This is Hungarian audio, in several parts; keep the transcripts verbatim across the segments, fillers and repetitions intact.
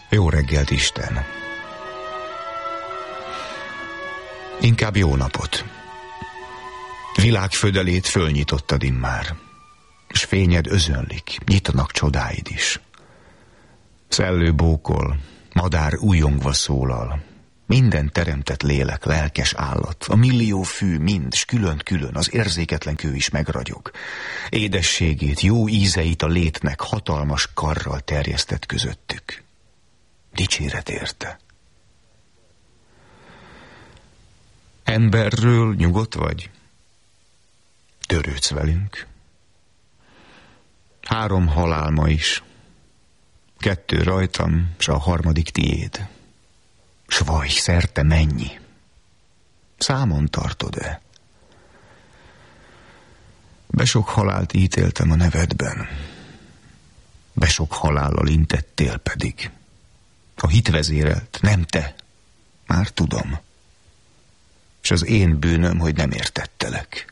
Jó reggelt, Isten! Inkább jó napot. Világfödelét fölnyitottad immár, s fényed özönlik, nyitanak csodáid is. Szellő bókol, madár újongva szólal, minden teremtett lélek, lelkes állat, a millió fű mind, s külön-külön az érzéketlen kő is megragyog. Édességét, jó ízeit a létnek hatalmas karral terjesztett közöttük. Dicséret érte. Emberről nyugodt vagy? Törődsz velünk? Három halál ma is. Kettő rajtam, s a harmadik tiéd. S vaj, szerte mennyi? Számon tartod-e? Besok halált ítéltem a nevedben. Besok halállal intettél pedig. A hit vezérelt, nem te. Már tudom. És az én bűnöm, hogy nem értettelek.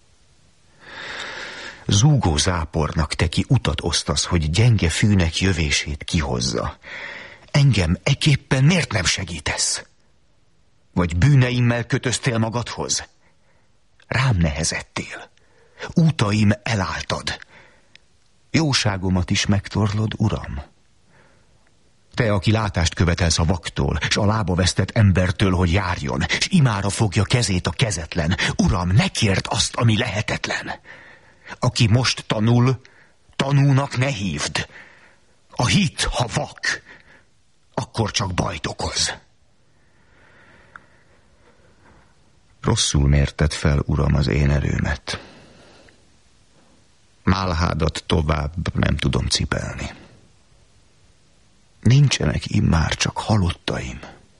Zúgó zápornak te ki utat osztasz, hogy gyenge fűnek jövését kihozza. Engem eképpen miért nem segítesz? Vagy bűneimmel kötöztél magadhoz? Rám nehezettél. Útaim elálltad. Jóságomat is megtorlod, Uram. Te, aki látást követelsz a vaktól, s a lába vesztett embertől, hogy járjon, s imára fogja kezét a kezetlen. Uram, ne kérd azt, ami lehetetlen. Aki most tanul, tanúnak ne hívd. A hit, ha vak, akkor csak bajt okoz. Rosszul mérted fel, Uram, az én erőmet. Málhádat tovább nem tudom cipelni. Nincsenek immár csak halottaim.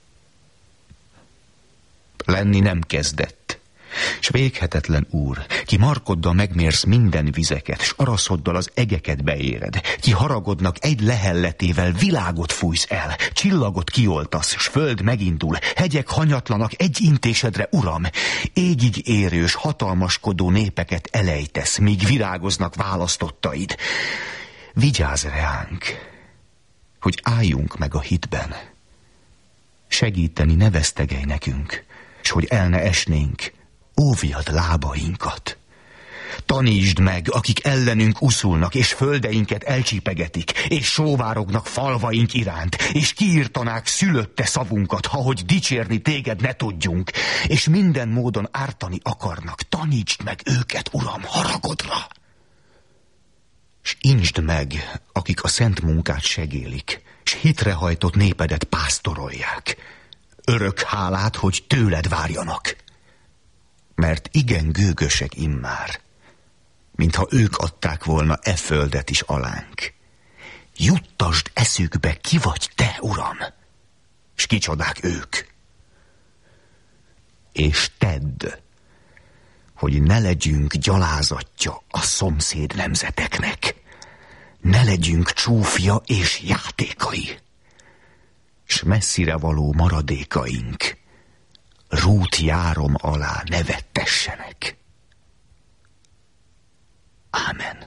Lenni nem kezdett, s véghetetlen Úr, ki markoddal megmérsz minden vizeket, s araszoddal az egeket beéred, ki haragodnak egy lehelletével világot fújsz el, csillagot kioltasz, s föld megindul, hegyek hanyatlanak egy intésedre, Uram, égig érős, hatalmaskodó népeket elejtesz, míg virágoznak választottaid. Vigyázz reánk, hogy álljunk meg a hitben. Segíteni ne vesztegelj nekünk, s hogy el ne esnénk, óvjad lábainkat. Tanítsd meg, akik ellenünk uszulnak, és földeinket elcsípegetik, és sóvárognak falvaink iránt, és kiírtanák szülötte szavunkat, ha hogy dicsérni téged ne tudjunk, és minden módon ártani akarnak. Tanítsd meg őket, Uram, haragodra! S intsd meg, akik a szent munkát segélik, s hitrehajtott népedet pásztorolják. Örök hálát, hogy tőled várjanak. Mert igen gőgösek immár, mintha ők adták volna e földet is alánk. Juttasd eszükbe, ki vagy te, Uram, s kicsodák ők. És tedd, hogy ne legyünk gyalázatja a szomszéd nemzeteknek, ne legyünk csúfja és játékai, s messzire való maradékaink rút járom alá ne vettessenek. Ámen.